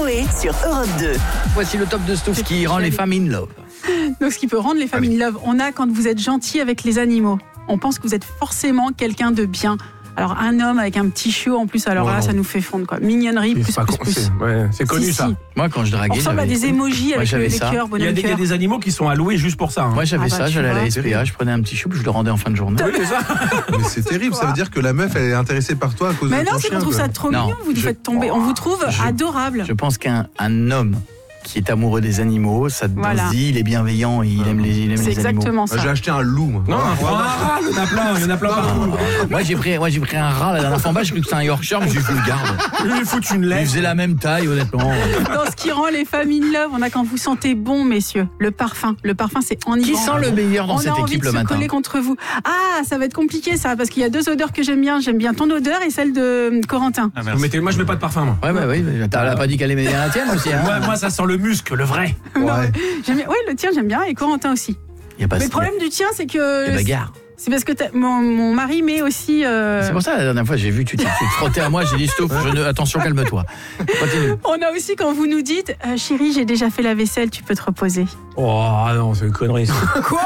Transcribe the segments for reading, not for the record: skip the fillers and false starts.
Coé sur Europe 2. Voici le top de Stouff qui rend les femmes in love. Donc ce qui peut rendre les femmes in love, on a quand vous êtes gentil avec les animaux. On pense que vous êtes forcément quelqu'un de bien. Alors un homme avec un petit chiot en plus, alors là ça nous fait fondre quoi. Mignonnerie plus. C'est connu ça. Moi quand je draguais, on ressemble à des emojis avec les cœurs, Il y a des animaux qui sont alloués juste pour ça. Moi j'avais ça, j'allais à la vois. SPA, je prenais un petit chiot, je le rendais en fin de journée. Oui, c'est ça. Mais c'est terrible, ça veut dire que la meuf elle est intéressée par toi à cause Mais de ton non, c'est chien. qu'on trouve quoi. ça trop Non, mignon, vous nous faites tomber. On vous trouve adorable. Je pense qu'un homme qui est amoureux des animaux, ça Voilà. se dit, il est bienveillant, il aime les C'est animaux. exactement Moi, ça. j'ai acheté un loup. Moi. Non, il y en a plein partout. Moi j'ai pris un rat la dernière fois en bas, j'ai cru que c'était un Yorkshire, mais j'ai fait le garde. Lui, il fout une Il laisse. faisait la même taille honnêtement. Dans ce qui rend les femmes in love, on a quand vous sentez bon, messieurs, le parfum. Le parfum, c'est enivrant. Qui sent le meilleur dans On cette a envie équipe de le se matin? coller contre vous. Ah, ça va être compliqué ça, parce qu'il y a deux odeurs que j'aime bien. J'aime bien ton odeur et celle de Corentin. Moi, je mets pas de parfum, moi. Ouais, t'as pas dit qu'elle aimait bien la tienne aussi hein? Moi, ça sent le muscle, le vrai. Ouais. Oui, le tien, j'aime bien, et Corentin aussi. Y a pas Mais le problème du tien, c'est que bagarre. c'est parce que mon mari met aussi. C'est pour ça la dernière fois j'ai vu tu te frottais à moi, j'ai dit stop, attention calme-toi. Continue. On a aussi quand vous nous dites chérie, j'ai déjà fait la vaisselle, tu peux te reposer. Oh non, c'est une connerie. Ça. Quoi?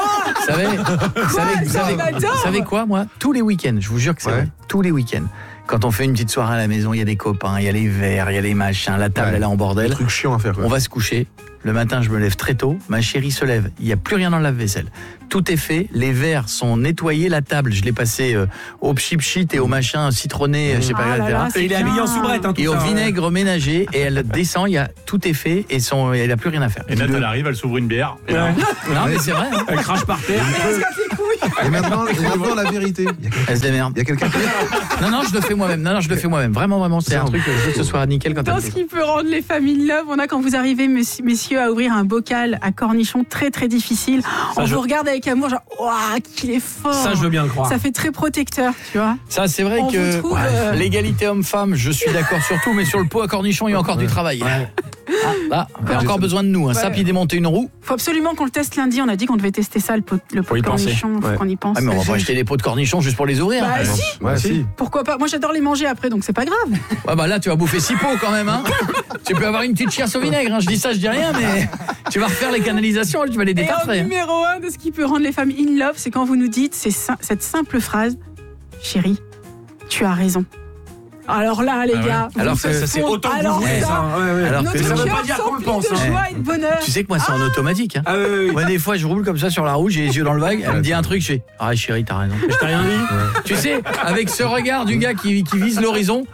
Vous savez quoi moi? Tous les week-ends, je vous jure que c'est vrai. Tous les week-ends. Quand on fait une petite soirée à la maison, il y a des copains, il y a les verres, il y a les machins, la table elle est en Des bordel. trucs chiants à faire. On va se coucher. Le matin, je me lève très tôt. Ma chérie se lève. Il n'y a plus rien dans le lave-vaisselle. Tout est fait. Les verres sont nettoyés. La table, je l'ai passée au chip sheet et au machin citronné, je sais pas, Ah là etc. là, Et il est habillé en soubrette. Hein, tout Et au ça, vinaigre ménager. Et elle descend. Tout est fait. Et elle n'a plus rien à faire. Et Nat, elle arrive, elle s'ouvre une bière. Ouais. Non, mais c'est vrai. hein. Elle crache par terre. Et maintenant la vérité. Elle se démerde. Il y a quelqu'un qui Non, je le fais moi-même. Vraiment. C'est un truc que je veux que ce soit nickel quand Dans elle ce fait. qui peut rendre les femmes in love, on a quand vous arrivez, messieurs, à ouvrir un bocal à cornichons très très difficile. On vous regarde avec amour, genre, waouh, qu'il est fort. Ça, je veux bien le croire. Ça fait très protecteur, tu vois. Ça, c'est vrai On que vous trouve, l'égalité homme-femme, je suis d'accord sur tout, mais sur le pot à cornichons, il y a encore du travail. Là, il y a encore besoin de nous. Un sapin démonter une roue. Faut absolument qu'on le teste lundi. On a dit qu'on devait tester ça, le pot Faut de y penser. cornichons. Faut Ouais. qu'on y pense. Ah, mais on va pas acheter des pots de cornichons juste pour les ouvrir. Bah si, Ouais, si. pourquoi pas. Moi j'adore les manger après, donc c'est pas grave. Ouais, bah là, tu vas bouffer 6 pots quand même. Hein. Tu peux avoir une petite chiasse au vinaigre. Hein. Je dis ça, je dis rien, mais tu vas refaire les canalisations, tu vas les Et en détartrer. numéro 1 de ce qui peut rendre les femmes in love, c'est quand vous nous dites cette simple phrase: chérie, tu as raison. Alors là, les gars, vous Alors me faites que C'est fondre. autant que Alors vous voulez, ça, ça. Ouais. Alors notre que ça veut cœur pas dire qu'on le s'emplit pense, de hein. joie et de bonheur. tu sais que moi, c'est en automatique. Hein. Ah oui. Moi, des fois, je roule comme ça sur la route, j'ai les yeux dans le vague. Elle me dit un truc, je fais ah, chérie, t'as raison. Je t'ai rien dit. Tu sais, avec ce regard du gars qui vise l'horizon.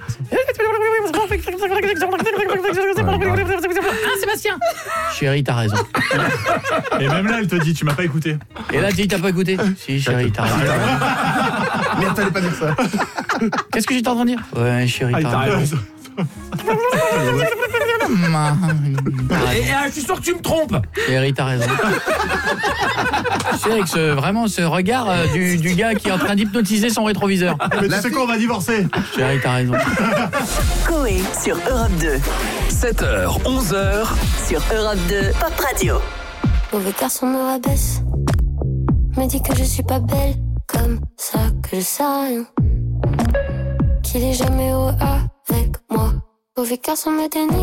Ah, Sébastien. Chérie, t'as raison. Et même là, elle te dit, tu m'as pas écouté. Et là, tu dis, t'as pas écouté? Si, chérie, t'as raison. Merde, fallait pas dire ça. Qu'est-ce que j'étais en train de dire? Ouais, chérie, Ah, t'as t'as raison. raison. Et je suis sûr que tu me trompes. Chérie, t'as raison. Tu sais, avec ce regard du gars qui est en train d'hypnotiser son rétroviseur. Mais tu sais quoi, on va divorcer. Chérie, t'as raison. Coé sur Europe 2. 7h, 11h. Sur Europe 2 Pop Radio. Mauvais garçon me rabaisse, me dit que je suis pas belle, comme ça que je sais rien, qu'il est jamais heureux avec moi. Mauvais garçon me dénigre.